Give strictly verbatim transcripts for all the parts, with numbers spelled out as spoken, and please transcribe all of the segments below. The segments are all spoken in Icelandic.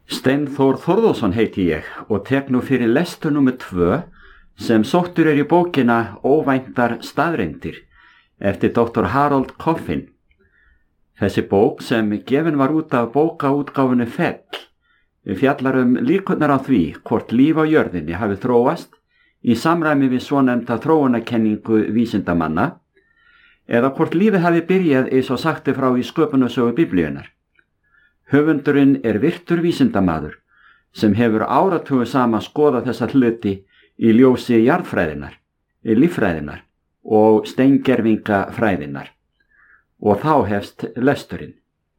Steinþór Þórðarson heiti ég og tek nú fyrir lestur númer tvö sem sóttur er í bókina Óvæntar staðreyndir eftir doktor Harold Coffin. Þessi bók sem gefin var út af bókaútgáfunni Fell fjallar um líkurnar á því hvort líf á jörðinni hafi þróast í samræmi við svonefnda þróunarkenningu vísindamanna eða hvort lífið hafi byrjað eins og sagt er frá í sköpunarsögu Biblíunnar. Höfundurinn er virtur vísindamaður sem hefur áratugu saman skoðað þessa hluti í ljósi jarðfræðinnar, líffræðinnar og steingervingafræðinnar. Og þá hefst lesturinn.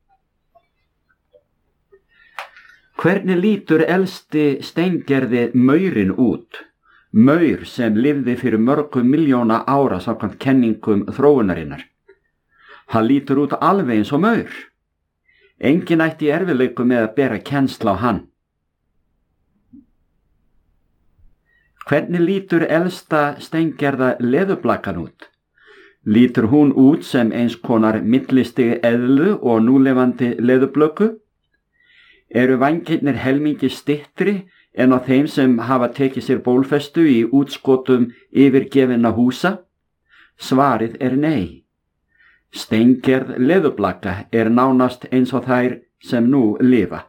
Hvernig lítur elsti steingerði maurinn út? Maur sem lifði fyrir mörgum miljóna ára samkvæmt kenningum þróunarinnar. Hann lítur út alveg eins og maur. Enginn ætti í erfiðleikum með að bera kennsl á hann. Hvernig lítur elsta steingerða leðurblakkan út? Lítur hún út sem eins konar millistig eðlu og núlifandi leðurblöku? Eru vængirnir helmingi styttri en á þeim sem hafa tekið sér bólfestu í útskotum yfirgefinna húsa? Svarið er nei. Steingerð leðurblaka er nánast eins og þær sem nú lifa.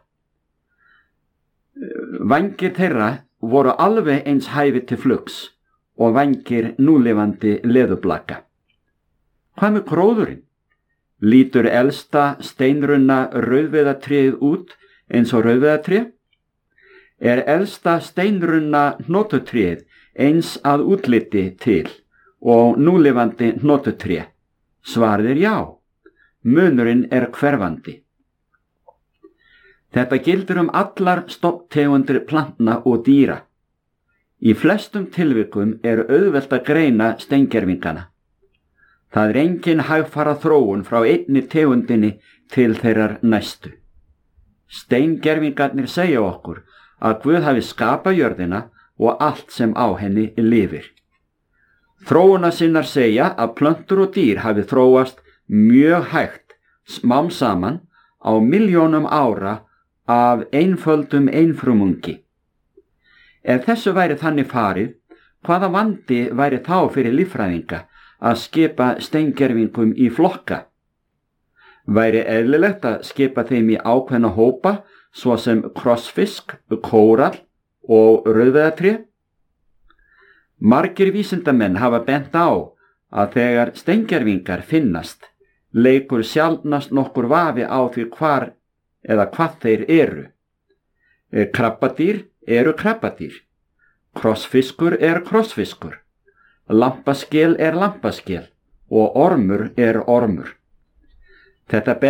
Vængir þeirra voru alveg eins hæfir til flugs og vængir núlifandi leðurblaka. Hvað með gróðurinn? Lítur elsta steinrunna rauðviðatréð út eins og rauðviðatré? Er elsta steinrunna hnotutréð eins að útliti til og núlifandi hnotutré? Svarið er já. Munurinn er hverfandi. Þetta gildir um allar stofntegundir plantna og dýra. Í flestum tilvikum er auðvelt að greina steingervingana. Það er engin hægfara þróun frá einni tegundinni til þeirrar næstu. Steingervingarnir segja okkur að Guð hafi skapað jörðina og allt sem á henni lifir. Þróunarsinnar segja að plöntur og dýr hafi þróast mjög hægt smám saman á milljónum ára af einföldum einfrumungi. Ef þessu væri þannig farið, hvaða vandi væri þá fyrir líffræðinga að skipa steingervingum í flokka? Væri eðlilegt að skipa þeim í ákveðna hópa svo sem krossfisk, kórall og rauðviðatré? Margir vísindamenn hafa bent á að þegar steingervingar finnast, leikur sjaldnast nokkur vafi á því hvar eða hvað þeir eru. Krabbadýr eru krabbadýr, krossfiskur er krossfiskur, lampaskel er lampaskel og ormur er ormur. Þetta